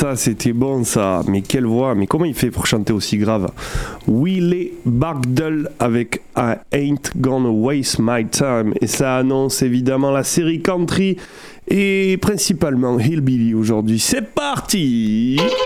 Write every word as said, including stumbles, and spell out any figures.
ça c'était bon ça. Mais quelle voix, mais comment il fait pour chanter aussi grave? Willie Bagdell avec I Ain't Gonna Waste My Time. Et ça annonce évidemment la série country et principalement Hillbilly aujourd'hui. C'est parti!